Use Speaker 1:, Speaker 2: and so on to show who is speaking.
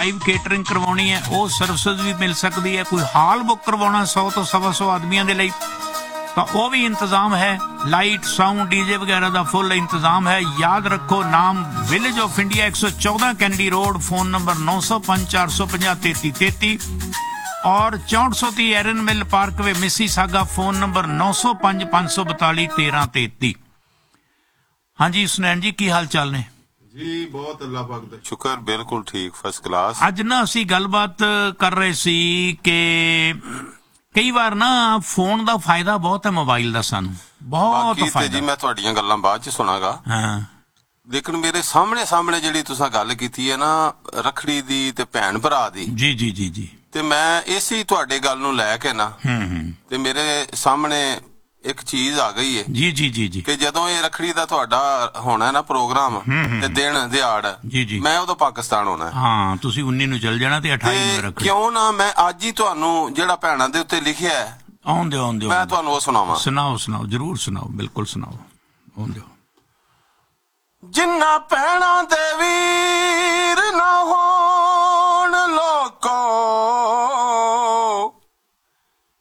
Speaker 1: Live catering ਕਰਵਾਉਣੀ ਹੈ ਉਹ ਸਰਵਿਸਿਜ਼ ਵੀ ਮਿਲ ਸਕਦੀ ਹੈ। ਕੋਈ ਹਾਲ ਬੁੱਕ ਕਰਵਾਉਣਾ 100 ਤੋਂ 125 ਆਦਮੀਆਂ ਦੇ ਲਈ ਤਾਂ ਉਹ ਵੀ ਇੰਤਜ਼ਾਮ ਹੈ। ਲਾਈਟ ਸਾਊਂਡ ਡੀਜੇ ਵਗੈਰਾ ਦਾ ਫੁੱਲ ਇੰਤਜ਼ਾਮ ਹੈ। ਯਾਦ ਰੱਖੋ ਨਾਮ village of India 114 candy road, phone number 905 450 3333 और 6430 एरन मिल पार्कवे मिसीसागा, फोन नंबर 905 542 1333। हाँ जी सुनैन जी की हाल चाल ने
Speaker 2: जी? बहुत अल्लाह पाक दा शुक्र, बिल्कुल ठीक, फर्स्ट क्लास।
Speaker 1: अज ना असी गलबात कर रहे सी कि कई बार ना फोन दा फायदा बहुत है मोबाइल दा, सानू बहुत फायदा
Speaker 2: जी। मैं तुहाडियां गल्लां बाद च सुनागा,
Speaker 1: हाँ
Speaker 2: लेकिन मेरे सामने जिहड़ी तुसां गल कीती है ना रखड़ी दी ते भैन भरा दी,
Speaker 1: जी जी जी जी,
Speaker 2: ਤੇ ਮੈਂ ਇਸੇ ਤੁਹਾਡੇ ਗੱਲ ਨੂੰ ਲੈ ਕੇ ਨਾ ਤੇ ਮੇਰੇ ਸਾਹਮਣੇ ਇੱਕ ਚੀਜ਼ ਆ ਗਈ ਹੈ
Speaker 1: ਜੀ ਜੀ ਜੀ ਜੀ
Speaker 2: ਕਿ ਜਦੋਂ ਇਹ ਰੱਖੜੀ ਦਾ ਤੁਹਾਡਾ ਹੋਣਾ ਨਾ ਪ੍ਰੋਗਰਾਮ ਤੇ ਦਿਨ ਦਿਹਾੜ,
Speaker 1: ਜੀ ਜੀ,
Speaker 2: ਮੈਂ ਉਦੋਂ ਪਾਕਿਸਤਾਨ ਹੋਣਾ।
Speaker 1: ਹਾਂ ਤੁਸੀਂ 19 ਨੂੰ ਚੱਲ ਜਾਣਾ ਤੇ 28 ਨੂੰ ਰੱਖੜੀ।
Speaker 2: ਕਿਉਂ ਨਾ ਮੈਂ ਅੱਜ ਹੀ ਤੁਹਾਨੂੰ ਜਿਹੜਾ ਭੈਣਾਂ ਦੇ ਉੱਤੇ ਲਿਖਿਆ ਹੈ
Speaker 1: ਆਉਂਦੇ
Speaker 2: ਮੈਂ ਤੁਹਾਨੂੰ ਉਹ ਸੁਣਾਵਾਂ।
Speaker 1: ਸੁਣਾਓ ਜਰੂਰ ਸੁਣਾਓ, ਬਿਲਕੁਲ ਸੁਣਾਓ। ਆਉਂਦੇ
Speaker 2: ਜਿੰਨਾ ਭੈਣਾਂ ਦੇ ਵੀ